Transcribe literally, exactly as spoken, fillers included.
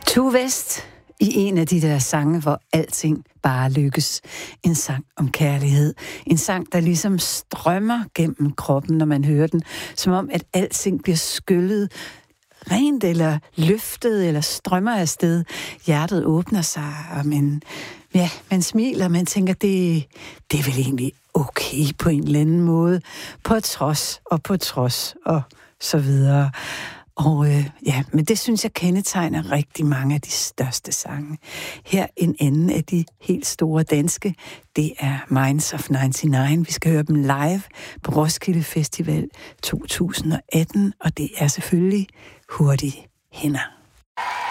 Tue West i en af de der sange, hvor alting bare lykkes. En sang om kærlighed. En sang, der ligesom strømmer gennem kroppen, når man hører den. Som om, at alting bliver skyllet rent eller løftet eller strømmer afsted. Hjertet åbner sig, og man, ja, man smiler, man tænker, det, det er vel egentlig okay på en eller anden måde. På trods og på trods og så videre. Og øh, ja, men det synes jeg kendetegner rigtig mange af de største sange. Her en anden af de helt store danske, det er Minds of nioghalvfems. Vi skal høre dem live på Roskilde Festival to tusind og atten, og det er selvfølgelig Hurtige Hænder.